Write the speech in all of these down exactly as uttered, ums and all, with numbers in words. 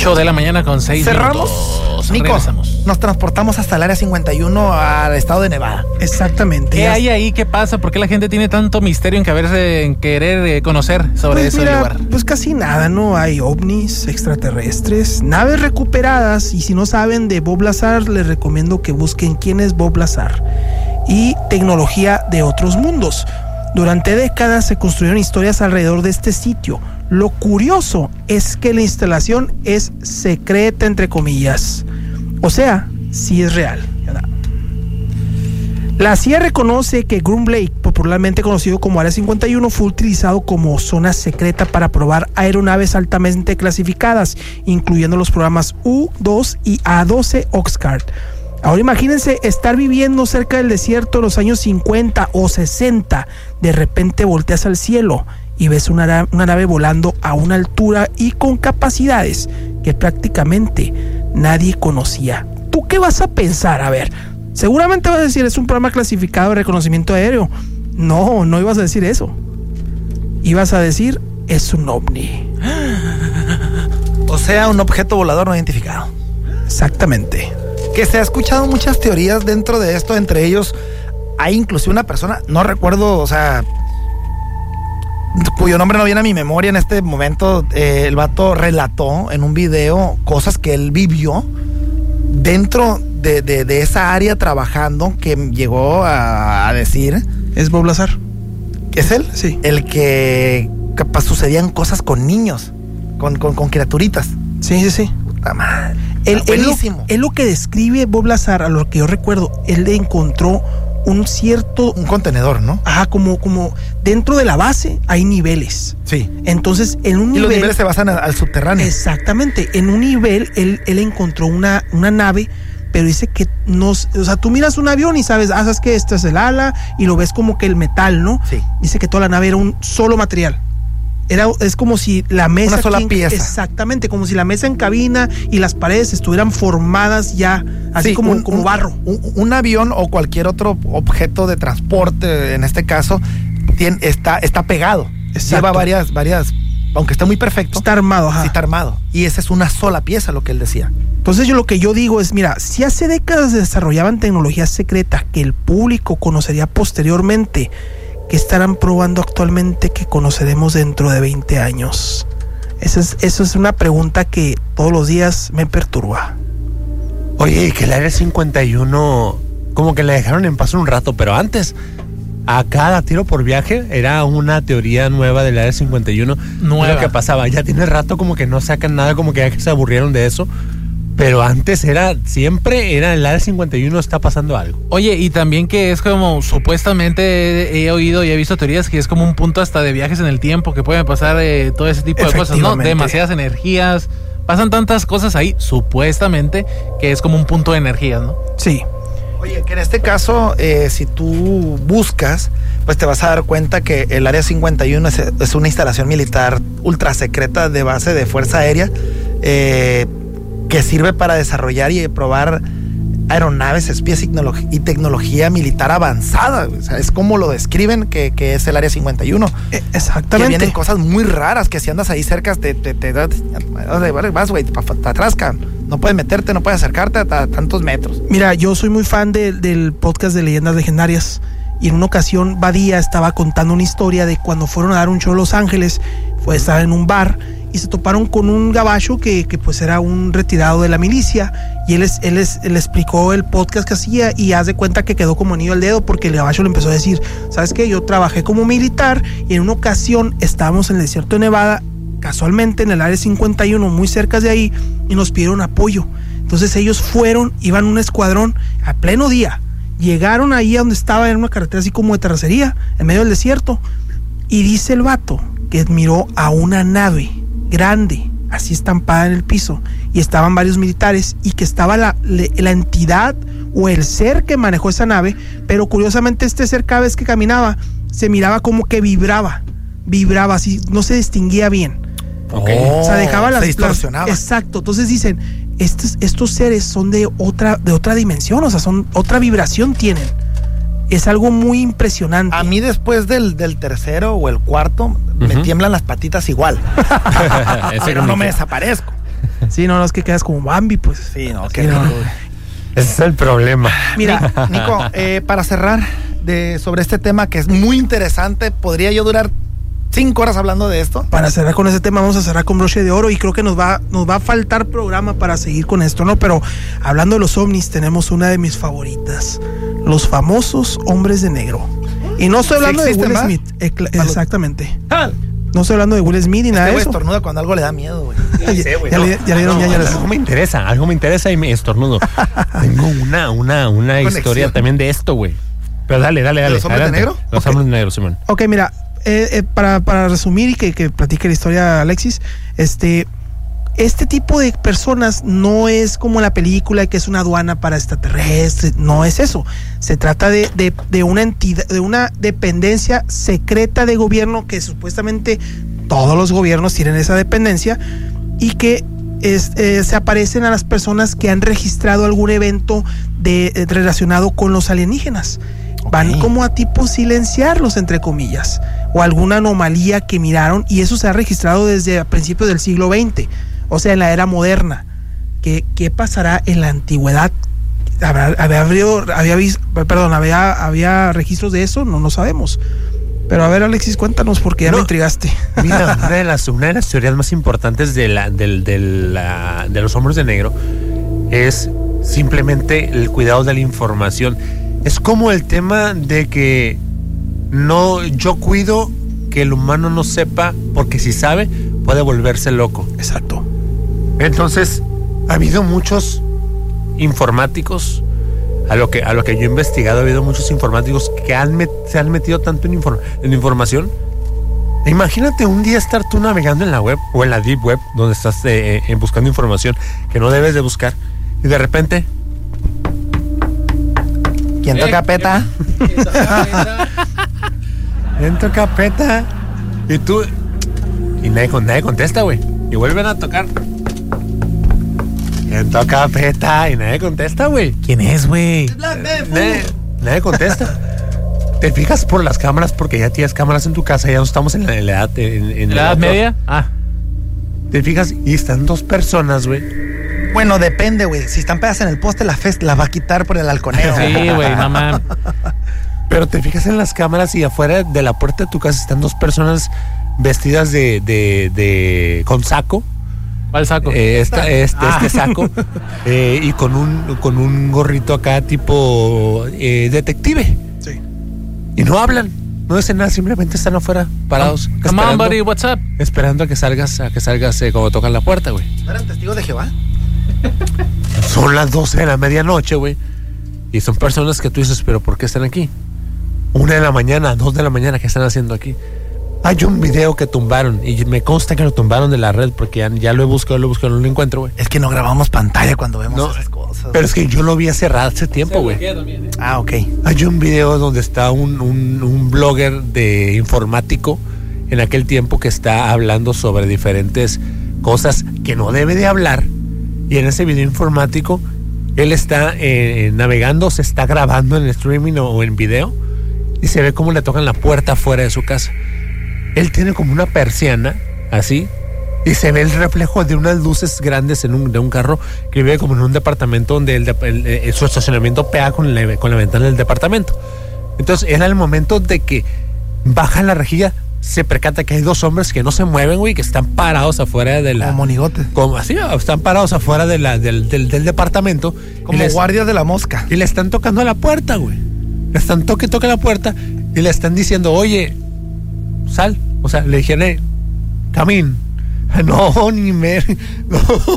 ocho de la mañana con seis Cerramos. minutos. Nico, regresamos. nos transportamos hasta el área cincuenta y uno al estado de Nevada. Exactamente. ¿Qué Ya- hay ahí? ¿Qué pasa? ¿Por qué la gente tiene tanto misterio en, caberse, en querer eh, conocer sobre Pues ese mira, lugar? pues casi nada, ¿no? Hay ovnis, extraterrestres, naves recuperadas, y si no saben de Bob Lazar, les recomiendo que busquen quién es Bob Lazar, y tecnología de otros mundos. Durante décadas se construyeron historias alrededor de este sitio. Lo curioso es que la instalación es secreta, entre comillas. O sea, sí es real. La C I A reconoce que Groom Lake, popularmente conocido como Área cincuenta y uno, fue utilizado como zona secreta para probar aeronaves altamente clasificadas, incluyendo los programas U dos y A doce Oxcart. Ahora imagínense estar viviendo cerca del desierto en los años cincuenta o sesenta. De repente volteas al cielo y ves una, na- una nave volando a una altura y con capacidades que prácticamente nadie conocía. ¿Tú qué vas a pensar? A ver, seguramente vas a decir, es un programa clasificado de reconocimiento aéreo. No, no ibas a decir eso. Ibas a decir, es un ovni. O sea, un objeto volador no identificado. Exactamente. Que se ha escuchado muchas teorías dentro de esto, entre ellos hay inclusive una persona, no recuerdo, o sea, cuyo nombre no viene a mi memoria en este momento. Eh, el vato relató en un video cosas que él vivió dentro de, de, de esa área trabajando, que llegó a, a decir, ¿Es Bob Lazar? ¿es él? Sí. El que capaz sucedían cosas con niños, con, con, con criaturitas. Sí, sí, sí. Puta madre. Él, él, lo, Buenísimo. él lo que describe Bob Lazar, a lo que yo recuerdo, él le encontró un cierto, Un contenedor, ¿no? ajá, como, como dentro de la base hay niveles. Sí. Entonces, en un Y nivel, los niveles se basan a- al subterráneo. exactamente, en un nivel él, él encontró una, una nave, pero dice que no, o sea, tú miras un avión y sabes, ah, sabes que este es el ala y lo ves como que el metal, ¿no? Sí. Dice que toda la nave era un solo material. Era, es como si la mesa... Una sola aquí en- pieza. Exactamente, como si la mesa en cabina y las paredes estuvieran formadas ya, así Sí, como, un, como un- barro. Un, un avión o cualquier otro objeto de transporte, en este caso, tiene, está, está pegado. Exacto. Lleva varias, varias, aunque está muy perfecto, Está armado, ajá. sí está armado. Y esa es una sola pieza, lo que él decía. Entonces yo lo que yo digo es, mira, si hace décadas se desarrollaban tecnologías secretas que el público conocería posteriormente, ¿qué estarán probando actualmente que conoceremos dentro de veinte años? Esa es, eso es una pregunta que todos los días me perturba. Oye, y que el área cincuenta y uno como que la dejaron en paz un rato, pero antes, a cada tiro por viaje, era una teoría nueva del área cincuenta y uno. Nueva. Lo que pasaba, ya tiene rato como que no sacan nada, como que ya que se aburrieron de eso. Pero antes era, siempre era el área cincuenta y uno está pasando algo. Oye, y también que es como, supuestamente he, he oído y he visto teorías que es como un punto hasta de viajes en el tiempo, que pueden pasar eh, todo ese tipo de cosas, ¿no? Efectivamente. Demasiadas energías, pasan tantas cosas ahí, supuestamente, que es como un punto de energías, ¿no? Sí. Oye, que en este caso, eh, si tú buscas, pues te vas a dar cuenta que el área cincuenta y uno es, es una instalación militar ultra secreta de base de Fuerza Aérea, eh, que sirve para desarrollar y probar aeronaves, espías y tecnolog- y tecnología militar avanzada. O sea, es como lo describen que, que es el área cincuenta y uno. Eh, Que Exactamente. vienen cosas muy raras, que si andas ahí cerca, te, te, te, te- vas, güey, para atrás, cabrón. No puedes meterte, no puedes acercarte a, a tantos metros. Mira, yo soy muy fan de- del podcast de Leyendas Legendarias, y en una ocasión Badía estaba contando una historia de cuando fueron a dar un show a Los Ángeles. Fue estar en un bar y se toparon con un gabacho que, que pues era un retirado de la milicia, y él, es, él, es, él explicó el podcast que hacía, y haz de cuenta que quedó como anillo al dedo, porque el gabacho le empezó a decir, ¿sabes qué? Yo trabajé como militar y en una ocasión estábamos en el desierto de Nevada, casualmente en el área cincuenta y uno, muy cerca de ahí, y nos pidieron apoyo. Entonces ellos fueron, iban un escuadrón a pleno día, llegaron ahí a donde estaba, en una carretera así como de terracería, en medio del desierto, y dice el vato que miró a una nave grande, así estampada en el piso, y estaban varios militares, y que estaba la, le- la entidad o el ser que manejó esa nave, pero curiosamente este ser, cada vez que caminaba, se miraba como que vibraba, vibraba así, no se distinguía bien. Ok. O sea, dejaba las... Se distorsionaba. las- exacto, entonces dicen, estos, estos seres son de otra, de otra dimensión, o sea, son otra vibración tienen. Es algo muy impresionante. A mí después del, del tercero o el cuarto, me Ujú. tiemblan las patitas igual. Ese Pero como no me que- desaparezco. Sí, no, no, es que quedas como Bambi, pues. Sí, no, Sí, qué no. rico, güey. Ese es el problema. Mira, Nico, eh, para cerrar de, sobre este tema que es muy interesante, podría yo durar cinco horas hablando de esto. para cerrar con ese tema, vamos a cerrar con broche de oro y creo que nos va, nos va a faltar programa para seguir con esto, ¿no? Pero hablando de los ovnis, tenemos una de mis favoritas, los famosos hombres de negro. Y no estoy ¿Sí hablando de existen, Will va? Smith, ecla- exactamente. Ah, No estoy hablando de Will Smith ni nada este de güey eso. estornuda cuando algo le da miedo, güey. Ya, sé, güey, ya no. le, ya le dieron No, ñañaras. algo me interesa, algo me interesa y me estornudo. Tengo una, una, una Conexión. historia también de esto, güey. Pero dale, dale, dale. los hombres de adelante. negro? Los Ok. hombres de negro, Simón. Ok, mira, eh, eh, para, para resumir y que, que platique la historia Alexis, este, este tipo de personas no es como la película que es una aduana para extraterrestres, no es eso. Se trata de, de, de una entidad, de una dependencia secreta de gobierno que supuestamente todos los gobiernos tienen esa dependencia y que es, eh, se aparecen a las personas que han registrado algún evento de, eh, relacionado con los alienígenas. Van Ok. como a tipo silenciarlos, entre comillas, o alguna anomalía que miraron, y eso se ha registrado desde a principios del siglo veinte, o sea, en la era moderna. ¿Qué, qué pasará en la antigüedad? ¿Habrá, había, habido- había, vis- perdón, había, había registros de eso? No, no sabemos. Pero a ver, Alexis, cuéntanos porque ya No. me intrigaste. Mira, una de las, una de las teorías más importantes de, la, del- del, la- de los hombres de negro es simplemente el cuidado de la información. Es como el tema de que no, yo cuido que el humano no sepa, porque si sabe, puede volverse loco. Exacto. Entonces, ha habido muchos informáticos, a lo que, a lo que yo he investigado, ha habido muchos informáticos que han met- se han metido tanto en, infor- en información. Imagínate un día estar tú navegando en la web o en la deep web, donde estás eh, eh, buscando información que no debes de buscar, y de repente, ¿Quién toca peta? en tu carpeta, y tú, y nadie, con- nadie contesta, güey, y vuelven a tocar. En tu carpeta, y nadie contesta, güey. ¿Quién es, güey? Nadie, nadie contesta. Te fijas por las cámaras porque ya tienes cámaras en tu casa, ya no estamos en la, en la edad, en, en ¿La edad otro- media? Ah. Te fijas y están dos personas, güey. Bueno, depende, güey. Si están pedas en el poste, la fest la va a quitar por el halconeo. Sí, güey, no mames. Pero te fijas en las cámaras y afuera de la puerta de tu casa están dos personas vestidas de, de, de con saco. ¿Cuál saco? Eh, esta- este, Ah. este saco. eh, y con un, con un gorrito acá tipo eh, detective. Sí. Y no hablan, no dicen nada, simplemente están afuera parados. Come on, esperando- buddy, what's up? Esperando a que salgas, a que salgas eh, cuando tocan la puerta, güey. ¿No eran testigos de Jehová? Son las doce de la medianoche, güey. Y son personas que tú dices, pero ¿por qué están aquí? Una de la mañana, dos de la mañana, ¿qué están haciendo aquí? Hay un video que tumbaron y me consta que lo tumbaron de la red porque ya, ya lo he buscado, lo he buscado, no lo encuentro, güey. Es que no grabamos pantalla cuando vemos No, esas cosas. Pero es que yo lo vi hace rato, hace tiempo, güey. Ah, ok. Hay un video donde está un, un, un blogger de informático en aquel tiempo que está hablando sobre diferentes cosas que no debe de hablar. Y en ese video informático, él está eh, navegando, se está grabando en streaming o, o en video y se ve cómo le tocan la puerta afuera de su casa. Él tiene como una persiana, así, y se ve el reflejo de unas luces grandes en un, de un carro que vive como en un departamento donde el, de- el- el- su estacionamiento pega con la, con la ventana del departamento. Entonces, era el momento de que baja la rejilla, se percata que hay dos hombres que no se mueven, güey, que están parados afuera de la... Como monigotes. Como así, están parados afuera de la, del, del, del departamento. y Como les- guardias de la mosca. y le están tocando a la puerta, güey. Le están toque, toque la puerta y le están diciendo, oye, sal. O sea, le dijeron, eh, camín. No, ni me. No.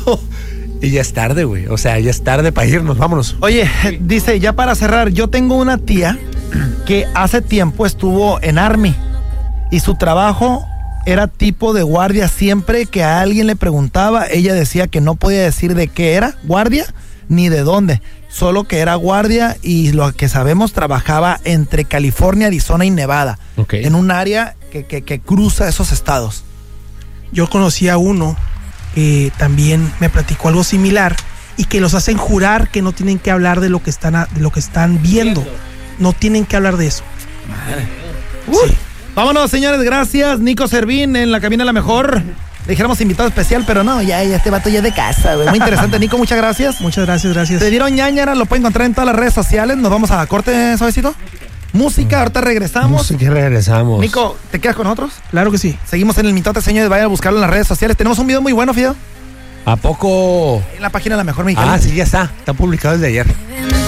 Y ya es tarde, güey. O sea, ya es tarde para irnos, vámonos. Oye, dice, ya para cerrar, yo tengo una tía que hace tiempo estuvo en Army y su trabajo era tipo de guardia. Siempre que a alguien le preguntaba, ella decía que no podía decir de qué era guardia ni de dónde, solo que era guardia y lo que sabemos trabajaba entre California, Arizona y Nevada, Ok. en un área que, que, que cruza esos estados. Yo conocí a uno que también me platicó algo similar y que los hacen jurar que no tienen que hablar de lo que están, a- de lo que están viendo. No tienen que hablar de eso. Uy. Vámonos, señores, gracias. Nico Servín en la cabina La Mejor. le dijéramos invitado especial, pero no, ya, ya este vato ya es de casa, güey. Muy interesante, Nico, muchas gracias. Muchas gracias, gracias. Te dieron ñañara, lo pueden encontrar en todas las redes sociales. Nos vamos a corte, suavecito. Música, ahorita regresamos. Música y regresamos. Nico, ¿te quedas con nosotros? Claro que sí. Seguimos en el mitote, señores. Vayan a buscarlo en las redes sociales. Tenemos un video muy bueno, Fideo. ¿A poco? En la página de La Mejor Mexicana. Ah, sí, ya está. Está publicado desde ayer.